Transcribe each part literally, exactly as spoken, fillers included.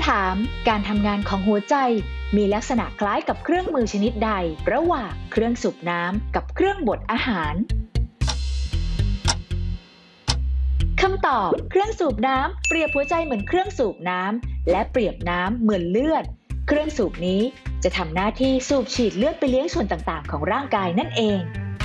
ำถามการทำงานของหัวใจมีลักษณะคล้ายกับเครื่องมือชนิดใดระหว่างเครื่องสูบน้ำกับเครื่องบดอาหารคำตอบเครื่องสูบน้ำเปรียบหัวใจเหมือนเครื่องสูบน้ำและเปรียบน้ำเหมือนเลือดเครื่องสูบนี้จะทำหน้าที่สูบฉีดเลือดไปเลี้ยงส่วนต่างๆของร่างกายนั่นเอง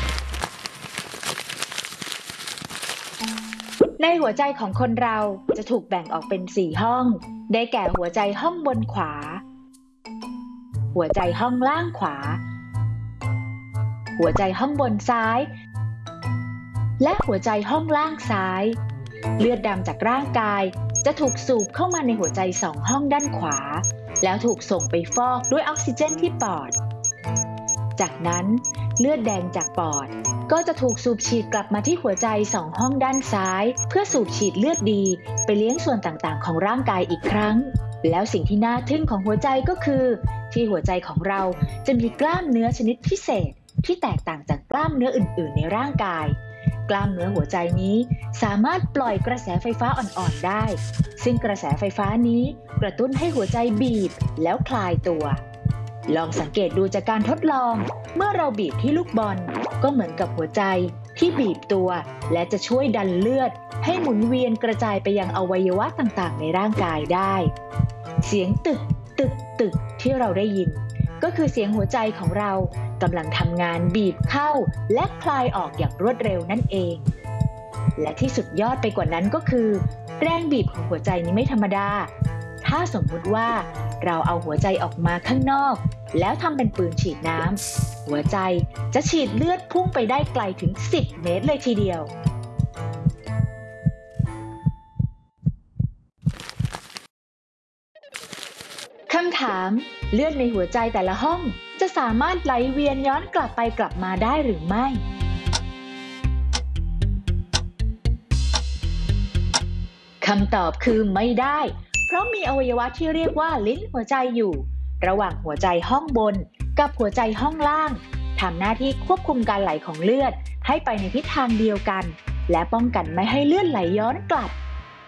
ในหัวใจของคนเราจะถูกแบ่งออกเป็นสี่ห้องได้แก่หัวใจห้องบนขวาหัวใจห้องล่างขวาหัวใจห้องบนซ้ายและหัวใจห้องล่างซ้ายเลือดดำจากร่างกายจะถูกสูบเข้ามาในหัวใจสองห้องด้านขวาแล้วถูกส่งไปฟอกด้วยออกซิเจนที่ปอดจากนั้นเลือดแดงจากปอดก็จะถูกสูบฉีดกลับมาที่หัวใจสองห้องด้านซ้ายเพื่อสูบฉีดเลือดดีไปเลี้ยงส่วนต่างๆของร่างกายอีกครั้งแล้วสิ่งที่น่าทึ่งของหัวใจก็คือที่หัวใจของเราจะมีกล้ามเนื้อชนิดพิเศษที่แตกต่างจากกล้ามเนื้ออื่นๆในร่างกายกล้ามเนื้อหัวใจนี้สามารถปล่อยกระแสไฟฟ้าอ่อนๆได้ซึ่งกระแสไฟฟ้านี้กระตุ้นให้หัวใจบีบแล้วคลายตัวลองสังเกตดูจากการทดลองเมื่อเราบีบที่ลูกบอลก็เหมือนกับหัวใจที่บีบตัวและจะช่วยดันเลือดให้หมุนเวียนกระจายไปยังอวัยวะต่างๆในร่างกายได้เสียงตึกตึกตึกที่เราได้ยินก็คือเสียงหัวใจของเรากำลังทำงานบีบเข้าและคลายออกอย่างรวดเร็วนั่นเองและที่สุดยอดไปกว่านั้นก็คือแรงบีบของหัวใจนี้ไม่ธรรมดาถ้าสมมุติว่าเราเอาหัวใจออกมาข้างนอกแล้วทำเป็นปืนฉีดน้ำหัวใจจะฉีดเลือดพุ่งไปได้ไกลถึงสิบเมตรเลยทีเดียวคำถามเลือดในหัวใจแต่ละห้องจะสามารถไหลเวียนย้อนกลับไปกลับมาได้หรือไม่คำตอบคือไม่ได้เพราะมีอวัยวะที่เรียกว่าลิ้นหัวใจอยู่ระหว่างหัวใจห้องบนกับหัวใจห้องล่างทำหน้าที่ควบคุมการไหลของเลือดให้ไปในทิศทางเดียวกันและป้องกันไม่ให้เลือดไหลย้อนกลับ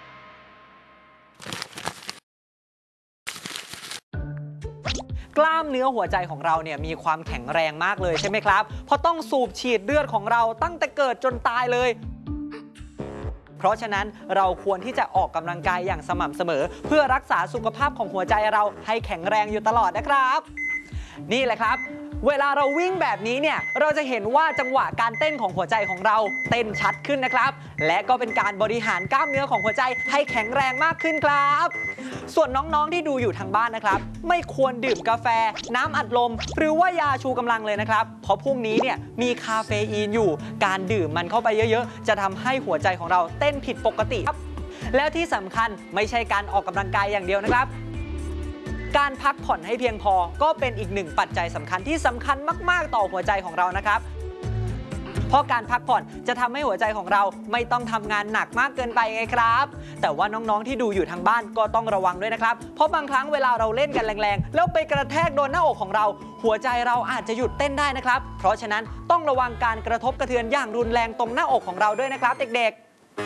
กล้ามเนื้อหัวใจของเราเนี่ยมีความแข็งแรงมากเลยใช่ไหมครับเพราะต้องสูบฉีดเลือดของเราตั้งแต่เกิดจนตายเลยเพราะฉะนั้นเราควรที่จะออกกำลังกายอย่างสม่ำเสมอเพื่อรักษาสุขภาพของหัวใจเราให้แข็งแรงอยู่ตลอดนะครับนี่แหละครับเวลาเราวิ่งแบบนี้เนี่ยเราจะเห็นว่าจังหวะการเต้นของหัวใจของเราเต้นชัดขึ้นนะครับและก็เป็นการบริหารกล้ามเนื้อของหัวใจให้แข็งแรงมากขึ้นครับส่วนน้องๆที่ดูอยู่ทางบ้านนะครับไม่ควรดื่มกาแฟน้ำอัดลมหรือว่ายาชูกำลังเลยนะครับเพราะพวกนี้เนี่ยมีคาเฟอีนอยู่การดื่มมันเข้าไปเยอะๆจะทำให้หัวใจของเราเต้นผิดปกติครับแล้วที่สำคัญไม่ใช่การออกกำลังกายอย่างเดียวนะครับการพักผ่อนให้เพียงพอก็เป็นอีกหนึ่งปัจจัยสำคัญที่สำคัญมากๆต่อหัวใจของเรานะครับเพราะการพักผ่อนจะทำให้หัวใจของเราไม่ต้องทำงานหนักมากเกินไปไงครับแต่ว่าน้องๆที่ดูอยู่ทางบ้านก็ต้องระวังด้วยนะครับเพราะบางครั้งเวลาเราเล่นกันแรงๆแล้วไปกระแทกโดนหน้าอกของเราหัวใจเราอาจจะหยุดเต้นได้นะครับเพราะฉะนั้นต้องระวังการกระทบกระเทือนอย่างรุนแรงตรงหน้าอกของเราด้วยนะครับเด็กๆ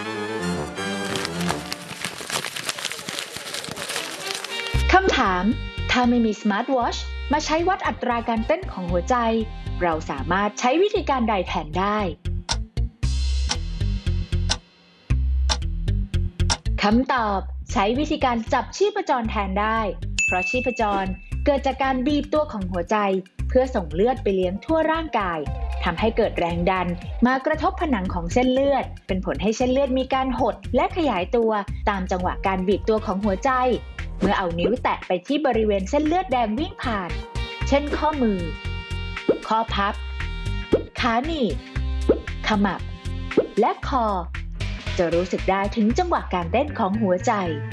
คำถามถ้าไม่มีสมาร์ทวอทช์มาใช้วัดอัตราการเต้นของหัวใจเราสามารถใช้วิธีการใดแทนได้คำตอบใช้วิธีการจับชีพจรแทนได้เพราะชีพจรเกิดจากการบีบตัวของหัวใจเพื่อส่งเลือดไปเลี้ยงทั่วร่างกายทำให้เกิดแรงดันมากระทบผนังของเส้นเลือดเป็นผลให้เส้นเลือดมีการหดและขยายตัวตามจังหวะการบีบตัวของหัวใจเมื่อเอานิ้วแตะไปที่บริเวณเส้นเลือดแดงวิ่งผ่านเช่นข้อมือข้อพับขาหนีบขมับและคอจะรู้สึกได้ถึงจังหวะการเต้นของหัวใจ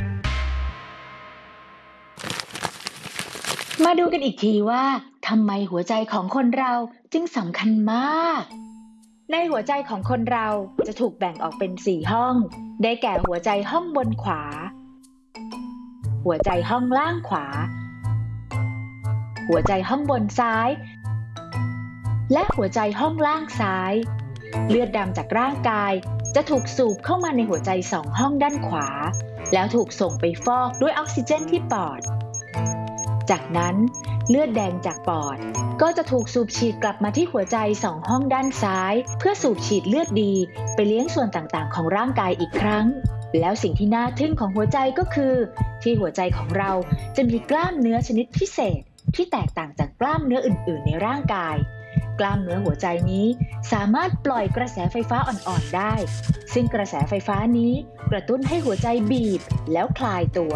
มาดูกันอีกทีว่าทำไมหัวใจของคนเราจึงสำคัญมากในหัวใจของคนเราจะถูกแบ่งออกเป็นสี่ห้องได้แก่หัวใจห้องบนขวาหัวใจห้องล่างขวาหัวใจห้องบนซ้ายและหัวใจห้องล่างซ้ายเลือดดำจากร่างกายจะถูกสูบเข้ามาในหัวใจสองห้องด้านขวาแล้วถูกส่งไปฟอกด้วยออกซิเจนที่ปอดจากนั้นเลือดแดงจากปอดก็จะถูกสูบฉีดกลับมาที่หัวใจสองห้องด้านซ้ายเพื่อสูบฉีดเลือดดีไปเลี้ยงส่วนต่างๆของร่างกายอีกครั้งแล้วสิ่งที่น่าทึ่งของหัวใจก็คือที่หัวใจของเราจะมีกล้ามเนื้อชนิดพิเศษที่แตกต่างจากกล้ามเนื้ออื่นๆในร่างกายกล้ามเนื้อหัวใจนี้สามารถปล่อยกระแสไฟฟ้าอ่อนๆได้ซึ่งกระแสไฟฟ้านี้กระตุ้นให้หัวใจบีบแล้วคลายตัว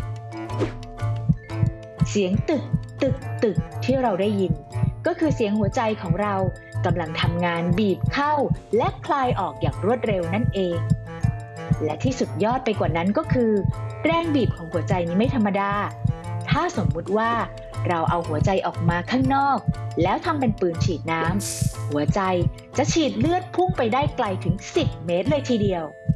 เสียงตึกตึกตึกที่เราได้ยินก็คือเสียงหัวใจของเรากำลังทำงานบีบเข้าและคลายออกอย่างรวดเร็วนั่นเองและที่สุดยอดไปกว่านั้นก็คือแรงบีบของหัวใจนี้ไม่ธรรมดาถ้าสมมุติว่าเราเอาหัวใจออกมาข้างนอกแล้วทำเป็นปืนฉีดน้ำหัวใจจะฉีดเลือดพุ่งไปได้ไกลถึงสิบเมตรเลยทีเดียว